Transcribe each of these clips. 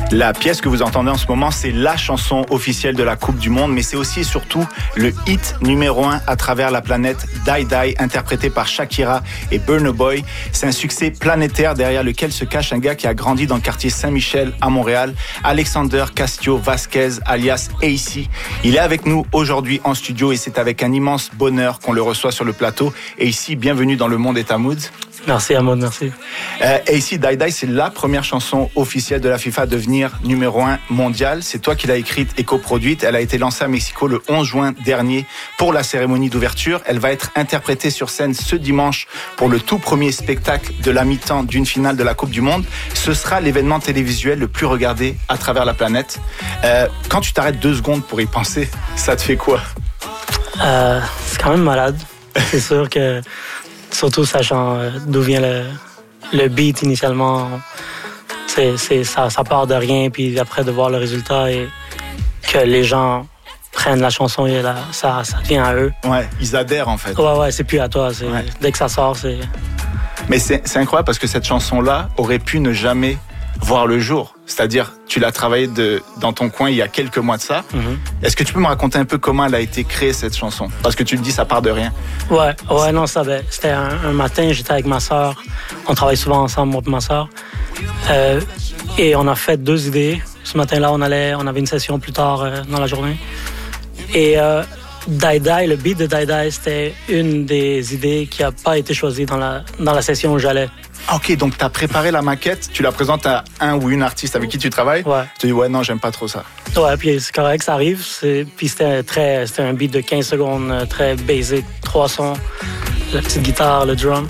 La pièce que vous entendez en ce moment, c'est la chanson officielle de la Coupe du Monde, mais c'est aussi et surtout le hit numéro 1 à travers la planète, Die Die, interprété par Shakira et Burna Boy. C'est un succès planétaire derrière lequel se cache un gars qui a grandi dans le quartier Saint-Michel à Montréal, Alexander Castillo Vasquez, alias AC. Il est avec nous aujourd'hui en studio et c'est avec un immense bonheur qu'on le reçoit sur le plateau. AC, bienvenue dans Le Monde est à Mood. Merci Ahmad, merci. AC, Die Die, c'est la première chanson officielle de la FIFA à devenir numéro 1 mondial. C'est toi qui l'as écrite et coproduite. Elle a été lancée à Mexico le 11 juin dernier pour la cérémonie d'ouverture. Elle va être interprétée sur scène ce dimanche pour le tout premier spectacle de la mi-temps d'une finale de la Coupe du Monde. Ce sera l'événement télévisuel le plus regardé à travers la planète. Quand tu t'arrêtes 2 secondes pour y penser, ça te fait quoi? C'est quand même malade. C'est sûr que, surtout sachant d'où vient le beat initialement, ça part de rien, puis après de voir le résultat et que les gens prennent la chanson et ça devient à eux. Ouais, ils adhèrent en fait. Ouais, c'est plus à toi. Ouais. Dès que ça sort, c'est... Mais c'est incroyable parce que cette chanson-là aurait pu ne jamais voir le jour. C'est-à-dire, tu l'as travaillée dans ton coin il y a quelques mois de ça. Mm-hmm. Est-ce que tu peux me raconter un peu comment elle a été créée, cette chanson? Parce que tu le dis, ça part de rien. Ouais, non, c'était un matin, j'étais avec ma sœur. On travaille souvent ensemble, moi et ma sœur. Et on a fait 2 idées. Ce matin-là, on avait une session plus tard dans la journée. Et Die Die, le beat de Die Die, c'était une des idées qui n'a pas été choisie dans la session où j'allais. Ok, donc tu as préparé la maquette, tu la présentes à un ou une artiste avec qui tu travailles. Ouais. Tu te dis, ouais, non, j'aime pas trop ça. Ouais, puis c'est correct, ça arrive. Puis c'était un beat de 15 secondes, très basic, 3 sons, la petite guitare, le drum.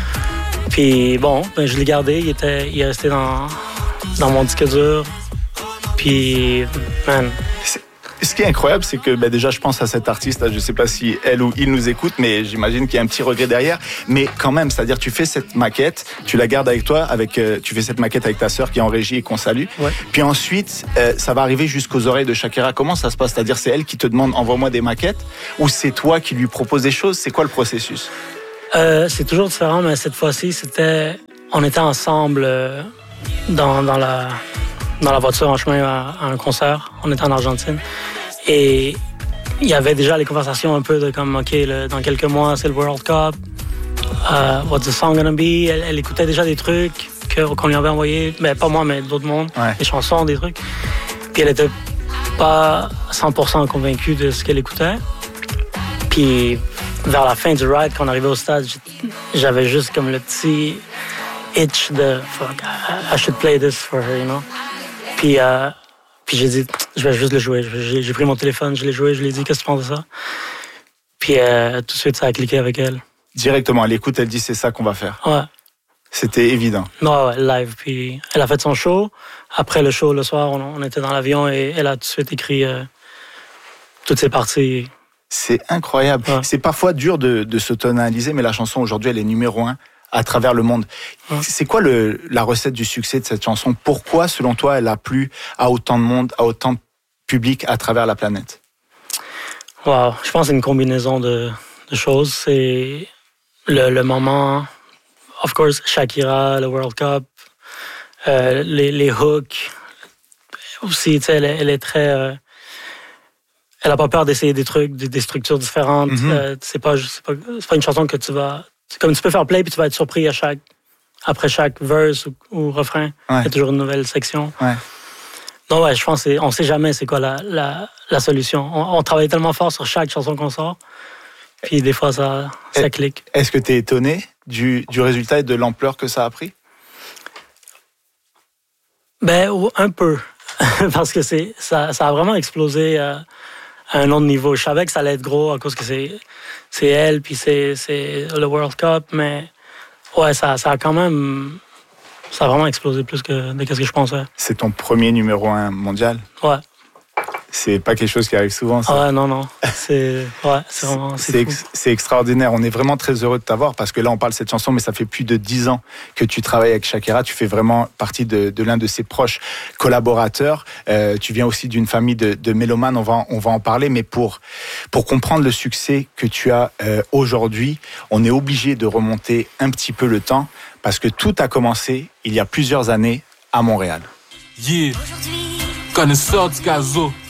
Puis bon, je l'ai gardé, il est resté dans mon disque dur. Puis, man... Ce qui est incroyable, c'est que déjà, je pense à cette artiste, je ne sais pas si elle ou il nous écoute, mais j'imagine qu'il y a un petit regret derrière. Mais quand même, c'est-à-dire, tu fais cette maquette, tu la gardes avec toi, tu fais cette maquette avec ta sœur qui est en régie et qu'on salue. Ouais. Puis ensuite, ça va arriver jusqu'aux oreilles de Shakira. Comment ça se passe? C'est-à-dire, c'est elle qui te demande, envoie-moi des maquettes, ou c'est toi qui lui proposes des choses? C'est quoi le processus? C'est toujours différent, mais cette fois-ci, on était ensemble dans la voiture en chemin à un concert. On était en Argentine. Et il y avait déjà les conversations un peu de comme, OK, dans quelques mois, c'est le World Cup. What's the song gonna be? Elle écoutait déjà des trucs qu'on lui avait envoyés. Mais pas moi, mais d'autres mondes. Ouais. Des chansons, des trucs. Puis elle était pas 100% convaincue de ce qu'elle écoutait. Puis vers la fin du ride, quand on arrivait au stade, j'avais juste comme le petit itch de fuck, I should play this for her, you know? Puis j'ai dit, je vais juste le jouer. J'ai pris mon téléphone, je l'ai joué, je lui ai dit, qu'est-ce que tu penses de ça? Puis tout de suite, ça a cliqué avec elle. Directement, elle écoute, elle dit, c'est ça qu'on va faire. Ouais. C'était évident. Ouais, live. Puis elle a fait son show. Après le show, le soir, on était dans l'avion et elle a tout de suite écrit toutes ses parties. C'est incroyable. Ouais. C'est parfois dur de s'auto-analyser, mais la chanson, aujourd'hui, elle est numéro 1 à travers le monde. Ouais. C'est quoi la recette du succès de cette chanson? Pourquoi, selon toi, elle a plu à autant de monde, à autant de public à travers la planète? Wow, je pense que c'est une combinaison de choses. C'est le moment, of course, Shakira, le World Cup, les hooks. Aussi, tu sais, elle est très... elle a pas peur d'essayer des trucs, des structures différentes. Mm-hmm. C'est pas une chanson que tu vas... Comme tu peux faire play puis tu vas être surpris après chaque verse ou refrain. Ouais. Il y a toujours une nouvelle section. Ouais. Donc ouais, je pense qu'on sait jamais c'est quoi la solution. On travaille tellement fort sur chaque chanson qu'on sort. Puis des fois, ça clique. Est-ce que tu es étonné du résultat et de l'ampleur que ça a pris? Ben, un peu. Parce que ça a vraiment explosé à un autre niveau. Je savais que ça allait être gros à cause que c'est elle, puis c'est le World Cup, mais ouais, ça a quand même... Ça a vraiment explosé plus que ce que je pensais. C'est ton premier numéro 1 mondial? Ouais. C'est pas quelque chose qui arrive souvent, ça? Ouais, non. C'est vraiment... C'est extraordinaire. On est vraiment très heureux de t'avoir parce que là, on parle de cette chanson, mais ça fait plus de 10 ans que tu travailles avec Shakira. Tu fais vraiment partie de l'un de ses proches collaborateurs. Tu viens aussi d'une famille de mélomanes. On va en parler, mais pour comprendre le succès que tu as aujourd'hui, on est obligé de remonter un petit peu le temps parce que tout a commencé il y a plusieurs années à Montréal. Yeah, connaisseur du gazo.